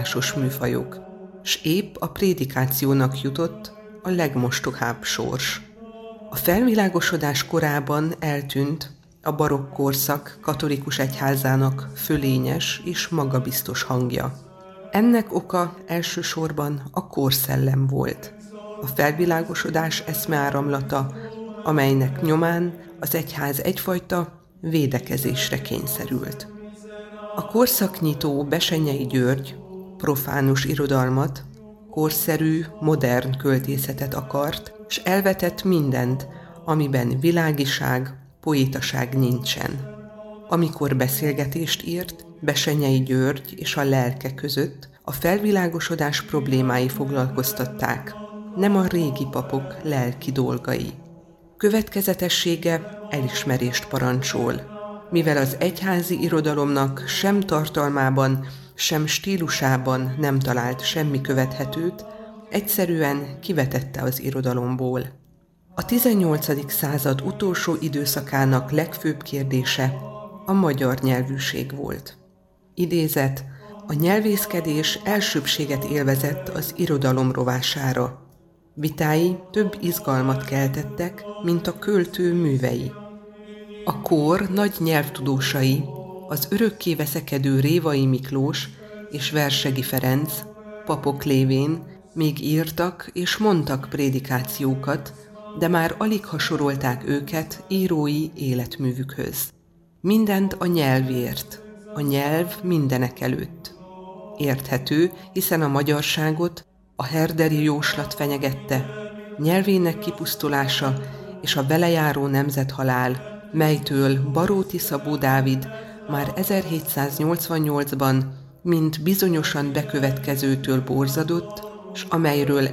szokásos műfajok, s épp a prédikációnak jutott a legmostohább sors. A felvilágosodás korában eltűnt a barokk korszak katolikus egyházának fölényes és magabiztos hangja. Ennek oka elsősorban a korszellem volt. A felvilágosodás eszmeáramlata, amelynek nyomán az egyház egyfajta védekezésre kényszerült. A korszaknyitó Bessenyei György profánus irodalmat, korszerű, modern költészetet akart, s elvetett mindent, amiben világiság, poétaság nincsen. Amikor beszélgetést írt, Bessenyei György és a lelke között a felvilágosodás problémái foglalkoztatták, nem a régi papok lelki dolgai. Következetessége elismerést parancsol, mivel az egyházi irodalomnak sem tartalmában, sem stílusában nem talált semmi követhetőt, egyszerűen kivetette az irodalomból. A 18. század utolsó időszakának legfőbb kérdése a magyar nyelvűség volt. Idézet: a nyelvészkedés elsőbbséget élvezett az irodalom rovására. Vitái több izgalmat keltettek, mint a költő művei. A kor nagy nyelvtudósai, az örökké veszekedő Révai Miklós és Versegi Ferenc, papok lévén még írtak és mondtak prédikációkat, de már aligha sorolták őket írói életművükhöz. Mindent a nyelvért, a nyelv mindenek előtt. Érthető, hiszen a magyarságot a herderi jóslat fenyegette, nyelvének kipusztulása és a vele járó nemzethalál, melytől Baróti Szabó Dávid már 1788-ban, mint bizonyosan bekövetkezőtől borzadott, s amelyről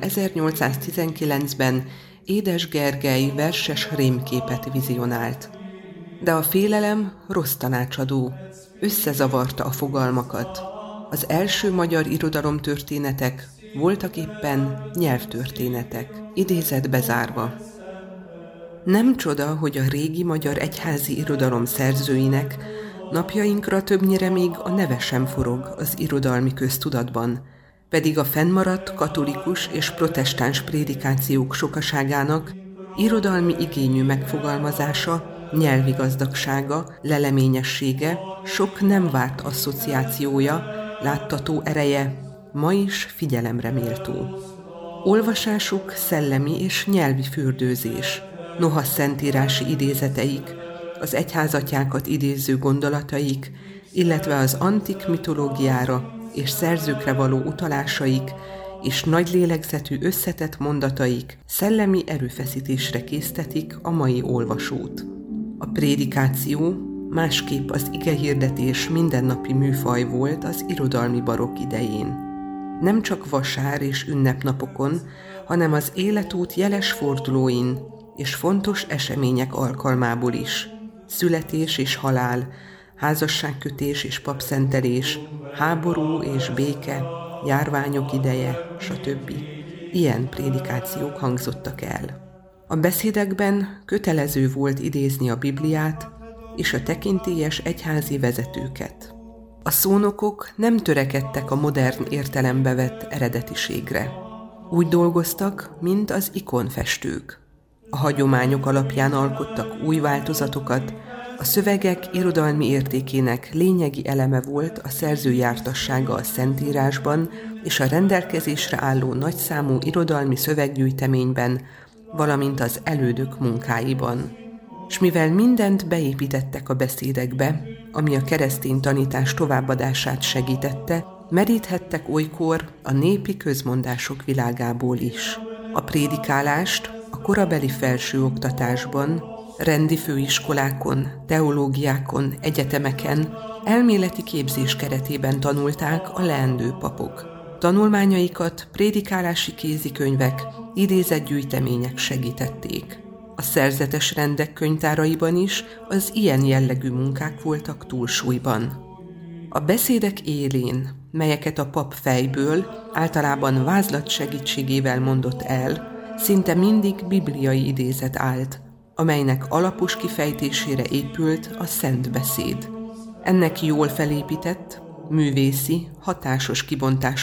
1819-ben Édes Gergely verses rémképet vizionált. De a félelem rossz tanácsadó, összezavarta a fogalmakat. Az első magyar irodalomtörténetek voltak éppen nyelvtörténetek, idézet bezárva. Nem csoda, hogy a régi magyar egyházi irodalom szerzőinek napjainkra többnyire még a neve sem forog az irodalmi köztudatban, pedig a fennmaradt katolikus és protestáns prédikációk sokaságának irodalmi igényű megfogalmazása, nyelvi gazdagsága, leleményessége, sok nem várt asszociációja, láttató ereje ma is figyelemre méltó. Olvasásuk szellemi és nyelvi fürdőzés, noha szentírási idézeteik, az egyházatyákat idéző gondolataik, illetve az antik mitológiára és szerzőkre való utalásaik és nagy lélegzetű összetett mondataik szellemi erőfeszítésre késztetik a mai olvasót. A prédikáció másképp az igehirdetés mindennapi műfaj volt az irodalmi barokk idején. Nem csak vasár és ünnepnapokon, hanem az életút jeles fordulóin és fontos események alkalmából is. Születés és halál, házasságkötés és papszentelés, háború és béke, járványok ideje, stb. Ilyen prédikációk hangzottak el. A beszédekben kötelező volt idézni a Bibliát és a tekintélyes egyházi vezetőket. A szónokok nem törekedtek a modern értelembe vett eredetiségre. Úgy dolgoztak, mint az ikonfestők. A hagyományok alapján alkottak új változatokat, a szövegek irodalmi értékének lényegi eleme volt a szerző jártassága a Szentírásban és a rendelkezésre álló nagyszámú irodalmi szöveggyűjteményben, valamint az elődök munkáiban. S mivel mindent beépítettek a beszédekbe, ami a keresztény tanítás továbbadását segítette, meríthettek olykor a népi közmondások világából is. A prédikálást a korabeli felsőoktatásban, rendi főiskolákon, teológiákon, egyetemeken, elméleti képzés keretében tanulták a leendő papok. Tanulmányaikat prédikálási kézikönyvek, idézetgyűjtemények segítették. A szerzetes rendek könyvtáraiban is az ilyen jellegű munkák voltak túlsúlyban. A beszédek élén, melyeket a pap fejből, általában vázlat segítségével mondott el, szinte mindig bibliai idézet állt, amelynek alapos kifejtésére épült a szent beszéd. Ennek jól felépített, művészi, hatásos kibontása